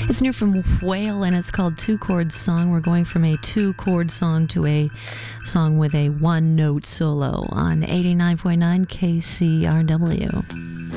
It's new from Whale, and it's called Two Chord Song. We're going from a two-chord song to a song with a one-note solo on 89.9 KCRW.